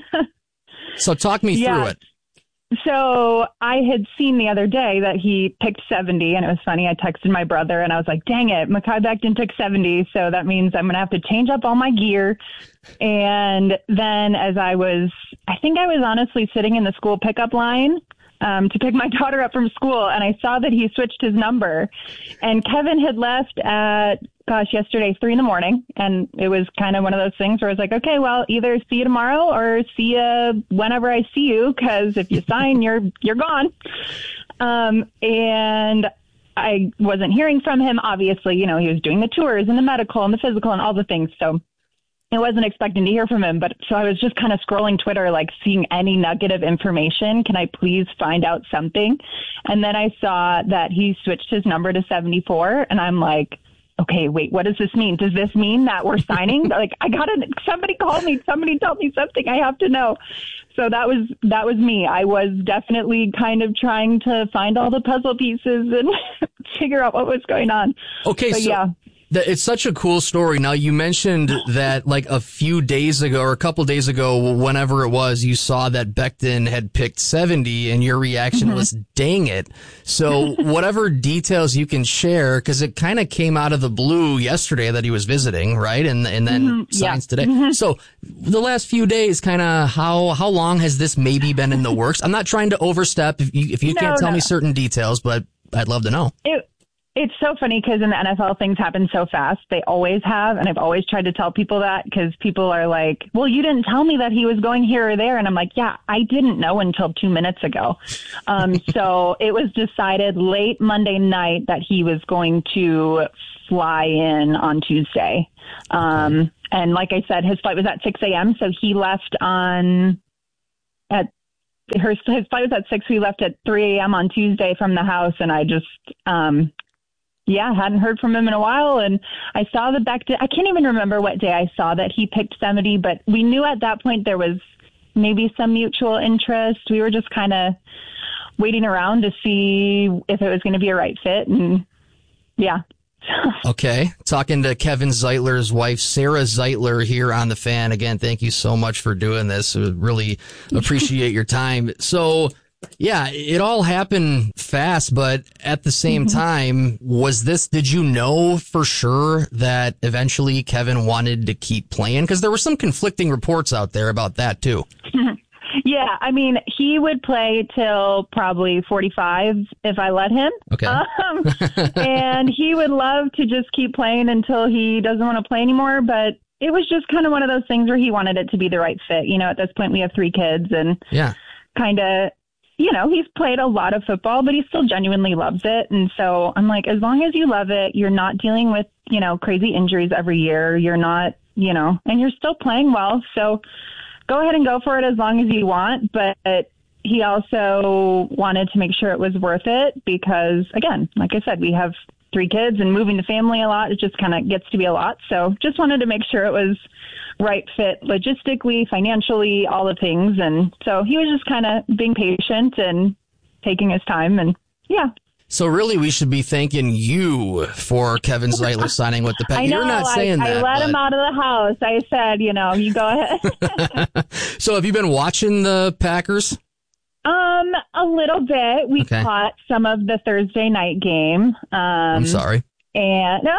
So talk me yeah. through it. So I had seen the other day that he picked seventy, and it was funny. I texted my brother, and I was like, dang it, Mekhi Becton took seventy, so that means I'm going to have to change up all my gear. And then as I was, I think I was honestly sitting in the school pickup line um, to pick my daughter up from school, and I saw that he switched his number. And Kevin had left at, gosh, yesterday, three in the morning, and it was kind of one of those things where I was like, okay, well, either see you tomorrow or see you whenever I see you, because if you sign, you're you're gone. Um, and I wasn't hearing from him. Obviously, you know, he was doing the tours and the medical and the physical and all the things, so I wasn't expecting to hear from him. But so I was just kind of scrolling Twitter, like seeing any nugget of information. Can I please find out something? And then I saw that he switched his number to seventy-four, and I'm like, okay, wait, what does this mean? Does this mean that we're signing? Like, I got to, somebody call me, somebody tell me something. I have to know. So that was, that was me. I was definitely kind of trying to find all the puzzle pieces and figure out what was going on. Okay. So, so yeah. th- it's such a cool story. Now, you mentioned that like a few days ago or a couple days ago, whenever it was, you saw that Becton had picked seventy and your reaction Mm-hmm. was, dang it. So whatever details you can share, because it kind of came out of the blue yesterday that he was visiting, right? And and then Mm-hmm. signs Yeah. today. Mm-hmm. So the last few days, kind of how how long has this maybe been in the works? I'm not trying to overstep if you, if you No, can't tell no. me certain details, but I'd love to know. It, it's so funny because in the N F L, things happen so fast. They always have. And I've always tried to tell people that because people are like, well, you didn't tell me that he was going here or there. And I'm like, yeah, I didn't know until two minutes ago. Um, so it was decided late Monday night that he was going to fly in on Tuesday. Um, and like I said, his flight was at six a.m. So he left on at her, his flight was at six. We left at three a.m. on Tuesday from the house. And I just, um, yeah, hadn't heard from him in a while. And I saw the Becton. I can't even remember what day I saw that he picked seventy, but we knew at that point there was maybe some mutual interest. We were just kind of waiting around to see if it was going to be a right fit. And yeah. Okay. Talking to Kevin Zeitler's wife, Sarah Zeitler, here on The Fan. Again, thank you so much for doing this. We really appreciate your time. So, yeah, it all happened fast, but at the same Mm-hmm. time, was this, did you know for sure that eventually Kevin wanted to keep playing? Because there were some conflicting reports out there about that, too. Yeah, I mean, he would play till probably forty-five if I let him. Okay. Um, and he would love to just keep playing until he doesn't want to play anymore. But it was just kind of one of those things where he wanted it to be the right fit. You know, at this point, we have three kids and Yeah. kind of, you know, he's played a lot of football, but he still genuinely loves it. And so I'm like, as long as you love it, you're not dealing with, you know, crazy injuries every year. You're not, you know, and you're still playing well. So go ahead and go for it as long as you want. But he also wanted to make sure it was worth it because, again, like I said, we have three kids and moving the family a lot. It just kind of gets to be a lot. So just wanted to make sure it was right fit logistically, financially, all the things. And so he was just kind of being patient and taking his time. And yeah. So really, we should be thanking you for Kevin Zeitler signing with the Packers. I know. You're not saying I, that. I let but... him out of the house. I said, you know, you go ahead. So have you been watching the Packers? Um, a little bit. We Okay. caught some of the Thursday night game. Um, I'm sorry. And no,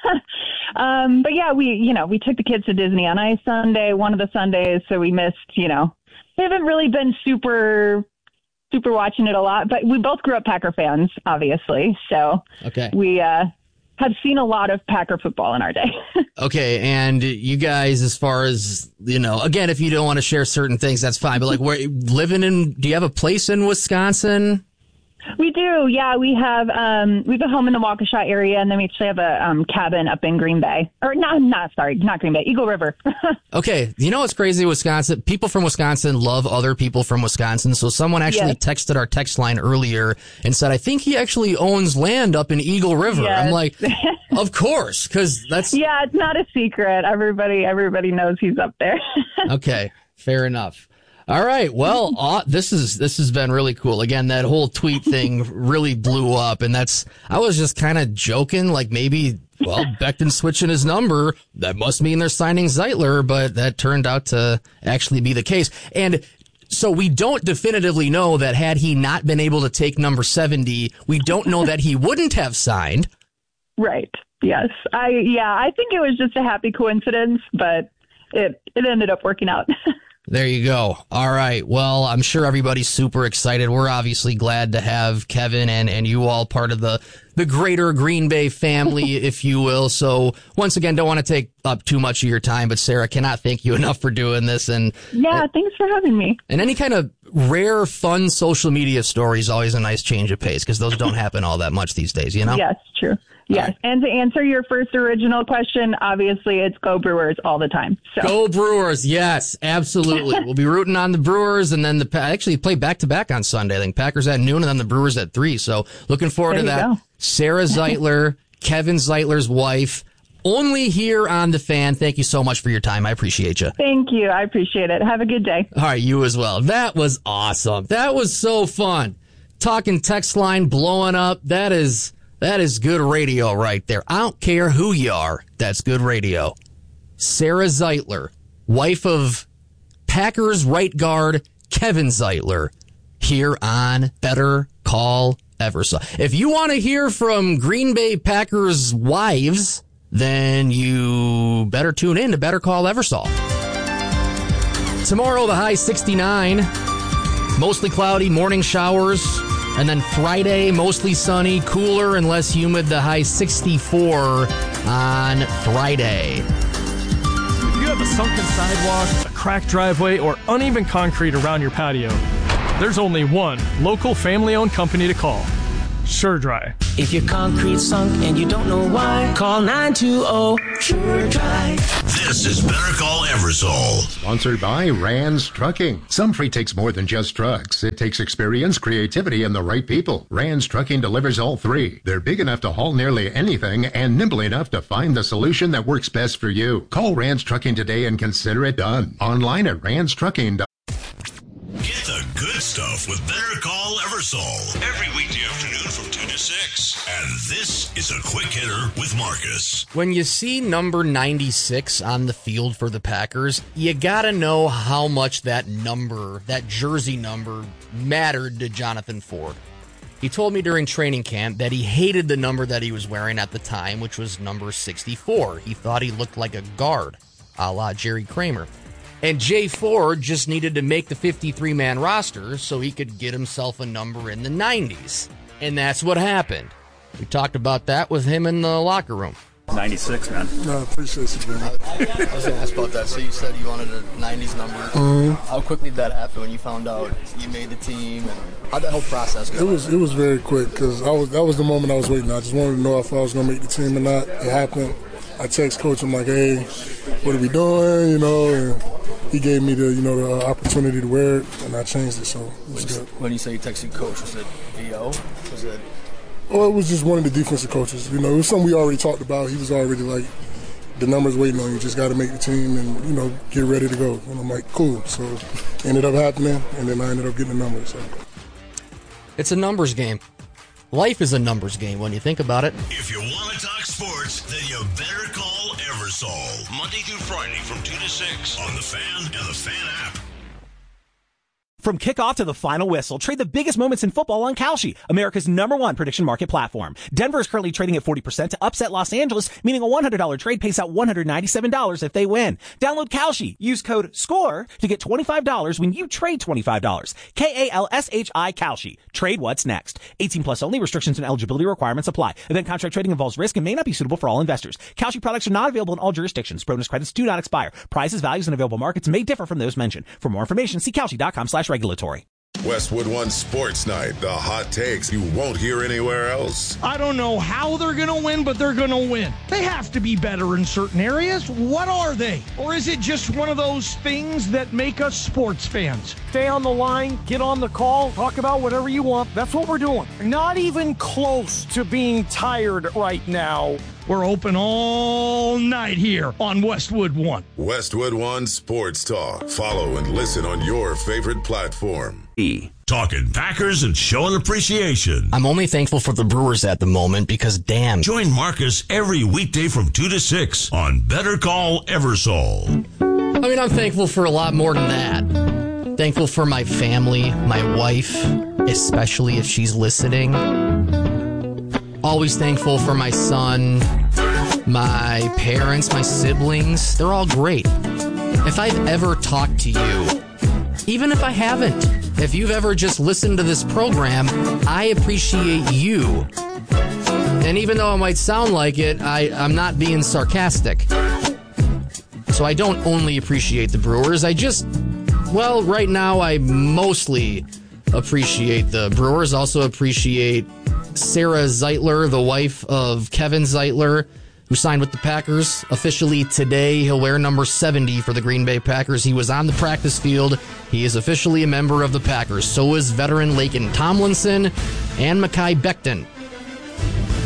um, but yeah, we, you know, we took the kids to Disney on Ice Sunday, one of the Sundays. So we missed, you know, we haven't really been super, super watching it a lot, but we both grew up Packer fans, obviously. So Okay. we, uh, have seen a lot of Packer football in our day. Okay, and you guys, as far as, you know, again, if you don't want to share certain things, that's fine. But like, where living in, do you have a place in Wisconsin? We do, yeah. We have um, we have a home in the Waukesha area, and then we actually have a um, cabin up in Green Bay. Or not, not sorry, not Green Bay, Eagle River. Okay, you know what's crazy? Wisconsin, people from Wisconsin love other people from Wisconsin. So someone actually Yes. texted our text line earlier and said, I think he actually owns land up in Eagle River. Yes. I'm like, of course, because that's... Yeah, it's not a secret. Everybody, everybody knows he's up there. Okay, fair enough. All right. Well, uh, this is this has been really cool. Again, that whole tweet thing really blew up, and that's I was just kind of joking, like maybe well, Becton switching his number, that must mean they're signing Zeitler, but that turned out to actually be the case. And so we don't definitively know that had he not been able to take number seventy, we don't know that he wouldn't have signed. Right. Yes. I yeah. I think it was just a happy coincidence, but it it ended up working out. There you go. All right. Well, I'm sure everybody's super excited. We're obviously glad to have Kevin and, and you all part of the, the greater Green Bay family, if you will. So once again, don't want to take up too much of your time, but Sarah, cannot thank you enough for doing this. And yeah, thanks for having me. And any kind of rare, fun social media story is always a nice change of pace because those don't happen all that much these days, you know? Yes, true. Yes. Right. And to answer your first original question, obviously it's Go Brewers all the time. So. Go Brewers. Yes, absolutely. We'll be rooting on the Brewers and then the actually play back to back on Sunday. I think Packers at noon and then the Brewers at three. So looking forward there to that. Go. Sarah Zeitler, Kevin Zeitler's wife. Only here on The Fan. Thank you so much for your time. I appreciate you. Thank you. I appreciate it. Have a good day. All right, you as well. That was awesome. That was so fun. Talking text line blowing up. That is that is good radio right there. I don't care who you are. That's good radio. Sarah Zeitler, wife of Packers right guard Kevin Zeitler, here on Better Call Eversole. If you want to hear from Green Bay Packers wives, then you better tune in to Better Call Eversole. Tomorrow, the high sixty-nine, mostly cloudy, morning showers, and then Friday, mostly sunny, cooler and less humid, the high sixty-four on Friday. If you have a sunken sidewalk, a cracked driveway, or uneven concrete around your patio, there's only one local family-owned company to call. SureDry. If your concrete's sunk and you don't know why, call nine two zero SureDry. This is Better Call Eversole. Sponsored by Rands Trucking. Some freight takes more than just trucks. It takes experience, creativity, and the right people. Rands Trucking delivers all three. They're big enough to haul nearly anything and nimble enough to find the solution that works best for you. Call Rands Trucking today and consider it done. Online at rands trucking dot com. Get the good stuff with Better Call Eversole. Every weekday afternoon from two to six. And this is a quick hitter with Marcus. When you see number ninety-six on the field for the Packers, you gotta know how much that number, that jersey number, mattered to Jonathan Ford. He told me during training camp that he hated the number that he was wearing at the time, which was number sixty-four. He thought he looked like a guard, a la Jerry Kramer. And Jay Ford just needed to make the fifty-three man roster so he could get himself a number in the nineties. And that's what happened. We talked about that with him in the locker room. ninety-six, man. No, I appreciate you, man. I was going to ask about that. So you said you wanted a nineties number. Mm-hmm. How quickly did that happen when you found out you made the team? And how'd that whole process go? It was it was very quick because I was that was the moment I was waiting. I just wanted to know if I was going to make the team or not. It happened. I text coach. I'm like, hey, what are we doing? You know, and he gave me the you know the opportunity to wear it, and I changed it. So it was good. When you say you texted coach, was it V O? Was it? Oh, it was just one of the defensive coaches. You know, it was something we already talked about. He was already like, the number's waiting on you. Just got to make the team and, you know, get ready to go. And I'm like, cool. So it ended up happening, and then I ended up getting the number. So. It's a numbers game. Life is a numbers game when you think about it. If you want to talk sports, then you better call Eversole. Monday through Friday from two to six on The Fan and The Fan app. From kickoff to the final whistle, trade the biggest moments in football on Kalshi, America's number one prediction market platform. Denver is currently trading at forty percent to upset Los Angeles, meaning a one hundred dollars trade pays out one hundred ninety-seven dollars if they win. Download Kalshi. Use code SCORE to get twenty-five dollars when you trade twenty-five dollars. K A L S H I Kalshi. Trade what's next. eighteen plus only. Restrictions and eligibility requirements apply. Event contract trading involves risk and may not be suitable for all investors. Kalshi products are not available in all jurisdictions. Bonus credits do not expire. Prices, values, and available markets may differ from those mentioned. For more information, see Kalshi.com slash regulatory. Westwood One Sports Night, the hot takes you won't hear anywhere else. I don't know how they're going to win, but they're going to win. They have to be better in certain areas. What are they? Or is it just one of those things that make us sports fans? Stay on the line, get on the call, talk about whatever you want. That's what we're doing. Not even close to being tired right now. We're open all night here on Westwood One. Westwood One Sports Talk. Follow and listen on your favorite platform. E. Talking Packers and showing appreciation. I'm only thankful for the Brewers at the moment because, damn. Join Marcus every weekday from two to six on Better Call Eversole. I mean, I'm thankful for a lot more than that. Thankful for my family, my wife, especially if she's listening. Always thankful for my son, my parents, my siblings. They're all great. If I've ever talked to you, even if I haven't, if you've ever just listened to this program, I appreciate you. And even though it might sound like it, I, I'm not being sarcastic. So I don't only appreciate the Brewers. I just, well, right now I mostly appreciate the Brewers. Also appreciate Sarah Zeitler, the wife of Kevin Zeitler, who signed with the Packers officially today. He'll wear number seventy for the Green Bay Packers. He was on the practice field. He is officially a member of the Packers. So is veteran Laken Tomlinson and Mekhi Becton.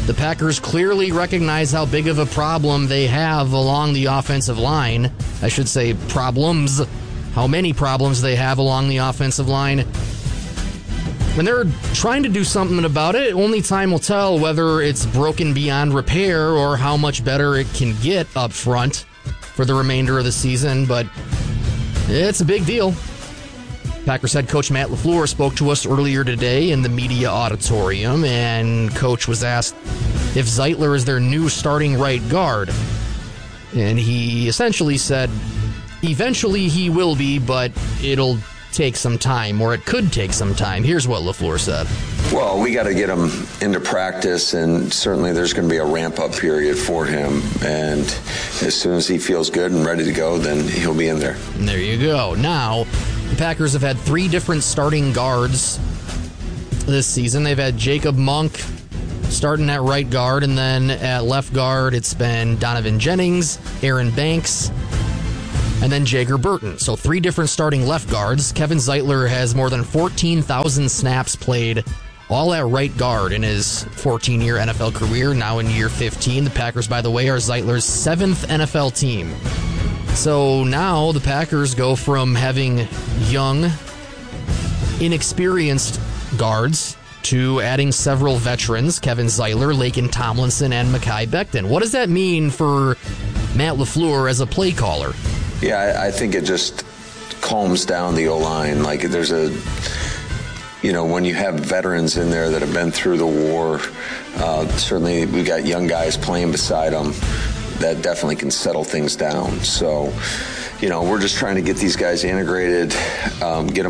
the Packers clearly recognize how big of a problem they have along the offensive line. I should say problems. How many problems they have along the offensive line. And they're trying to do something about it. Only time will tell whether it's broken beyond repair or how much better it can get up front for the remainder of the season. But it's a big deal. Packers head coach Matt LaFleur spoke to us earlier today in the media auditorium, and coach was asked if Zeitler is their new starting right guard. And he essentially said, eventually he will be, but it'll take some time, or it could take some time. Here's what LaFleur said. Well, we got to get him into practice, and certainly there's going to be a ramp-up period for him. And as soon as he feels good and ready to go, then he'll be in there. And there you go. Now, the Packers have had three different starting guards this season. They've had Jacob Monk starting at right guard, and then at left guard, it's been Donovan Jennings, Aaron Banks, and then Jager Burton. So three different starting left guards. Kevin Zeitler has more than fourteen thousand snaps played, all at right guard in his fourteen-year N F L career, now in year fifteen. The Packers, by the way, are Zeitler's seventh N F L team. So now the Packers go from having young, inexperienced guards to adding several veterans, Kevin Zeitler, Laken Tomlinson, and Mekhi Becton. What does that mean for Matt LaFleur as a play caller? Yeah, I, I think it just calms down the O-line. Like, there's a, you know, when you have veterans in there that have been through the war, uh, certainly we got young guys playing beside them, that definitely can settle things down. So, you know, we're just trying to get these guys integrated, um, get them